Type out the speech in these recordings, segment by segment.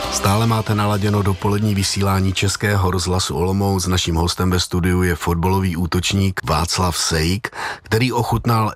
Stále máte naladěno dopolední vysílání Českého rozhlasu Olomouc. Naším hostem ve studiu je fotbalový útočník Václav Sejk, který ochutnal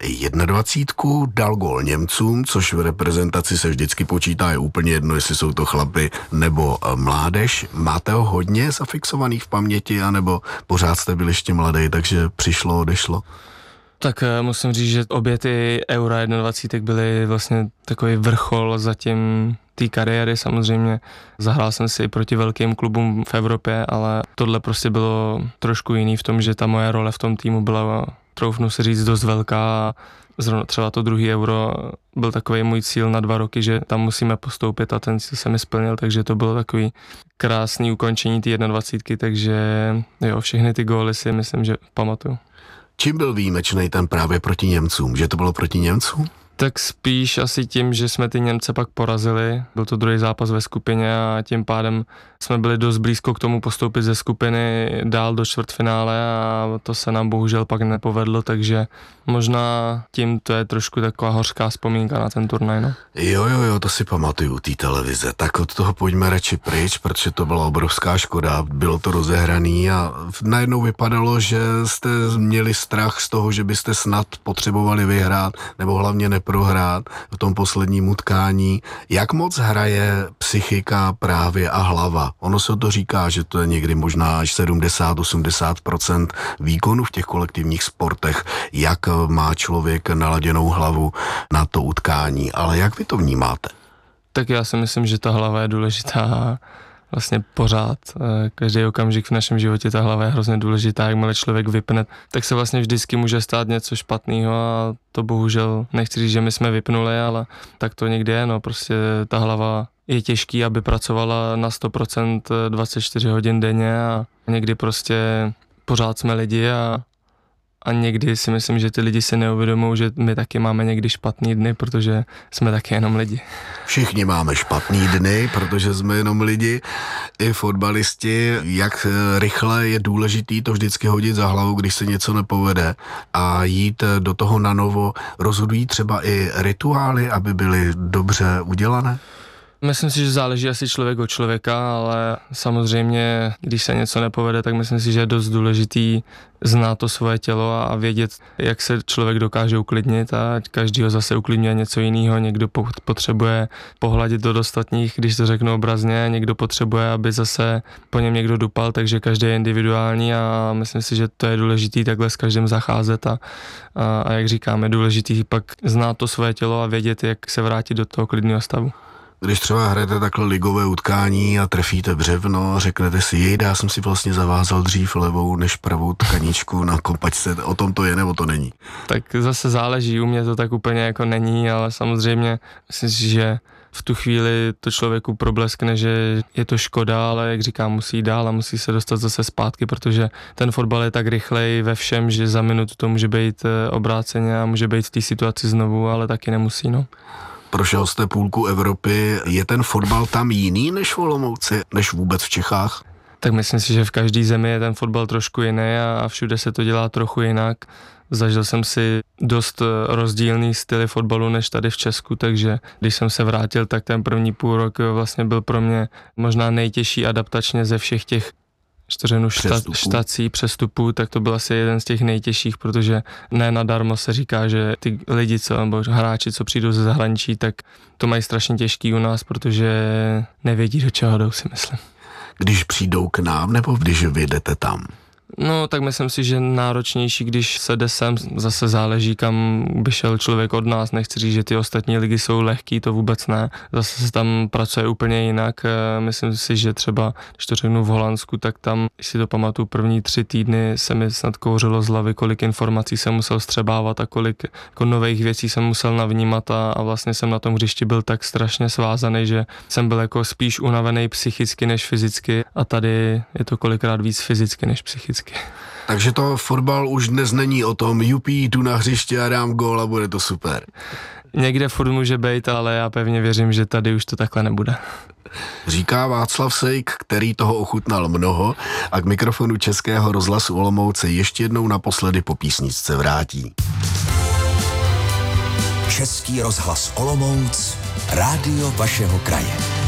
21, dal gól Němcům, což v reprezentaci se vždycky počítá, je úplně jedno, jestli jsou to chlapi nebo mládež. Máte ho hodně zafixovaný v paměti, anebo pořád jste byli ještě mladý, takže přišlo, odešlo? Tak musím říct, že obě ty Euro 21 byly vlastně takový vrchol zatím té kariéry samozřejmě. Zahrál jsem si i proti velkým klubům v Evropě, ale tohle prostě bylo trošku jiný v tom, že ta moje role v tom týmu byla, troufnu si říct, dost velká. Zrovna třeba to druhý Euro byl takový můj cíl na 2 roky, že tam musíme postoupit a ten cíl se mi splnil, takže to bylo takový krásný ukončení té 21, takže jo, všechny ty góly si myslím, že pamatuju. Čím byl výjimečný ten právě proti Němcům? Že to bylo proti Němcům? Tak spíš asi tím, že jsme ty Němce pak porazili. Byl to druhý zápas ve skupině a tím pádem jsme byli dost blízko k tomu postoupit ze skupiny dál do čtvrtfinále a to se nám bohužel pak nepovedlo, takže možná tím to je trošku taková hořká vzpomínka na ten turnaj. No. Jo, to si pamatuju, té televize. Tak od toho pojďme radši pryč, protože to byla obrovská škoda, bylo to rozehraný a najednou vypadalo, že jste měli strach z toho, že byste snad potřebovali vyhrát nebo hlavně neprohrát v tom posledním utkání. Jak moc hraje psychika právě a hlava? Ono se to říká, že to je někdy možná až 70-80% výkonu v těch kolektivních sportech, jak má člověk naladěnou hlavu na to utkání, ale jak vy to vnímáte? Tak já si myslím, že ta hlava je důležitá vlastně pořád. Každý okamžik v našem životě ta hlava je hrozně důležitá, jakmile člověk vypne, tak se vlastně vždycky může stát něco špatného a to bohužel nechci říct, že my jsme vypnuli, ale tak to někdy je, no prostě ta hlava je těžký, aby pracovala na 100% 24 hodin denně a někdy prostě pořád jsme lidi a někdy si myslím, že ty lidi si neuvědomují, že my taky máme někdy špatný dny, protože jsme taky jenom lidi. Všichni máme špatný dny, protože jsme jenom lidi, i fotbalisti. Jak rychle je důležitý to vždycky hodit za hlavu, když se něco nepovede a jít do toho na novo. Rozhodují třeba i rituály, aby byly dobře udělané? Myslím si, že záleží asi člověk od člověka, ale samozřejmě, když se něco nepovede, tak myslím si, že je dost důležitý znát to svoje tělo a vědět, jak se člověk dokáže uklidnit a každýho zase uklidňuje něco jiného. Někdo potřebuje pohladit do ostatních, když to řeknu obrazně, někdo potřebuje, aby zase po něm někdo dupal, takže každý je individuální a myslím si, že to je důležitý takhle s každým zacházet a jak říkám, je důležitý pak znát to svoje tělo a vědět, jak se vrátit do toho klidného stavu. Když třeba hrajete takhle ligové utkání a trefíte břevno, řeknete si, jejda, já jsem si vlastně zavázal dřív levou než pravou tkaničku na kompačce, o tom to je nebo to není? Tak zase záleží, u mě to tak úplně jako není, ale samozřejmě myslím si, že v tu chvíli to člověku probleskne, že je to škoda, ale jak říkám, musí dál a musí se dostat zase zpátky, protože ten fotbal je tak rychlej ve všem, že za minutu to může být obráceně a může být v té situaci znovu, ale taky nemusí, no. Prošel jste půlku Evropy, je ten fotbal tam jiný než v Olomouci, než vůbec v Čechách? Tak myslím si, že v každé zemi je ten fotbal trošku jiný a všude se to dělá trochu jinak. Zažil jsem si dost rozdílný styly fotbalu než tady v Česku, takže když jsem se vrátil, tak ten první půl rok vlastně byl pro mě možná nejtěžší adaptačně ze všech těch štací, přestupů, tak to byl asi jeden z těch nejtěžších, protože ne nadarmo se říká, že ty lidi, nebo hráči, co přijdou ze zahraničí, tak to mají strašně těžký u nás, protože nevědí, do čeho jdou, si myslím. Když přijdou k nám, nebo když vyjdete tam? No, tak myslím si, že náročnější, když se jde sem, zase záleží, kam by šel člověk od nás. Nechci říct, že ty ostatní ligy jsou lehký, to vůbec ne. Zase se tam pracuje úplně jinak. Myslím si, že třeba, když to řeknu v Holandsku, tak tam, když si to pamatuju, první 3 týdny se mi snad kouřilo z hlavy, kolik informací jsem musel střebávat a kolik jako nových věcí jsem musel navnímat a vlastně jsem na tom hřišti byl tak strašně svázaný, že jsem byl jako spíš unavený psychicky než fyzicky a tady je to kolikrát víc fyzicky než psychicky. Takže to fotbal už dnes není o tom, jupí, jdu na hřiště a dám gól a bude to super. Někde furt může být, ale já pevně věřím, že tady už to takhle nebude. Říká Václav Sejk, který toho ochutnal mnoho a k mikrofonu Českého rozhlasu Olomouc se ještě jednou naposledy po písničce vrátí. Český rozhlas Olomouc, rádio vašeho kraje.